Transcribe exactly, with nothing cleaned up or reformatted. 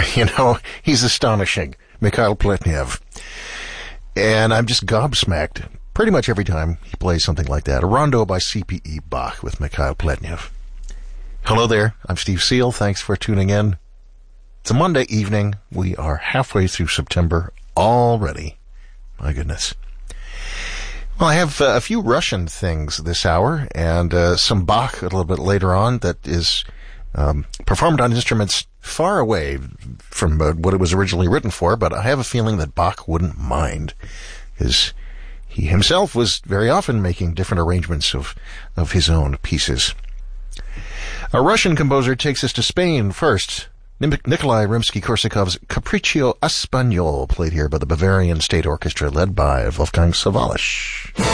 You know, he's astonishing. Mikhail Pletnev. And I'm just gobsmacked pretty much every time he plays something like that. A rondo by C P E Bach with Mikhail Pletnev. Hello there. I'm Steve Seal. Thanks for tuning in. It's a Monday evening. We are halfway through September already. My goodness. Well, I have uh, a few Russian things this hour and uh, some Bach a little bit later on that is um, performed on instruments far away from uh, what it was originally written for, but I have a feeling that Bach wouldn't mind, because he himself was very often making different arrangements of, of his own pieces. A Russian composer takes us to Spain first. Nikolai Rimsky-Korsakov's Capriccio Espagnol, played here by the Bavarian State Orchestra, led by Wolfgang Sawallisch.